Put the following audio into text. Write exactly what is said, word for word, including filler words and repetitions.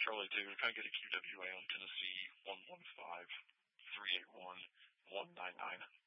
Charlie two, can I get a Q W A on Tennessee one one five three eight one one nine nine?